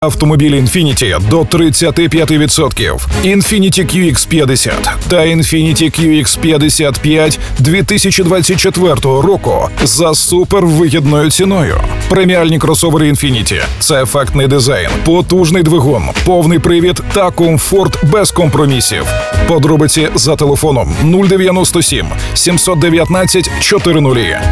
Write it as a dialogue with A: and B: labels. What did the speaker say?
A: Автомобіль Infiniti до 35%. Infiniti QX50 та Infiniti QX55 2024 року за супервигідною ціною. Преміальні кросовери Infiniti – це ефектний дизайн, потужний двигун, повний привід та комфорт без компромісів. Подробиці за телефоном 097 719 400.